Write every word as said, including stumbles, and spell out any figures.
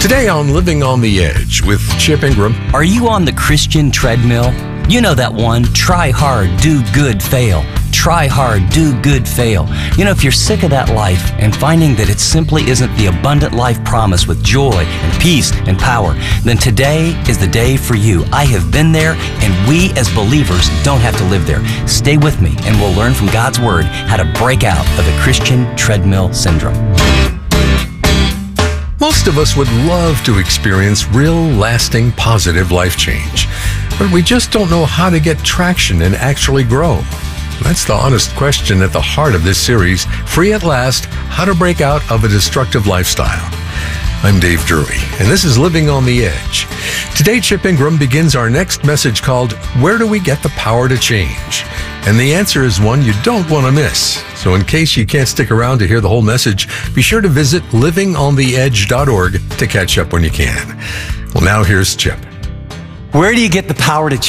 Today on Living on the Edge with Chip Ingram. Are you on the Christian treadmill? You know that one, try hard, do good, fail. Try hard, do good, fail. You know, if you're sick of that life and finding that it simply isn't the abundant life promised with joy and peace and power, then today is the day for you. I have been there, and we as believers don't have to live there. Stay with me, and we'll learn from God's Word how to break out of the Christian treadmill syndrome. Most of us would love to experience real, lasting, positive life change, but we just don't know how to get traction and actually grow. That's the honest question at the heart of this series, Free at Last, How to Break Out of a Destructive Lifestyle. I'm Dave Drury, and this is Living on the Edge. Today, Chip Ingram begins our next message called, Where Do We Get the Power to Change? And the answer is one you don't want to miss. So in case you can't stick around to hear the whole message, be sure to visit living on the edge dot org to catch up when you can. Well, now here's Chip. Where do you get the power to change?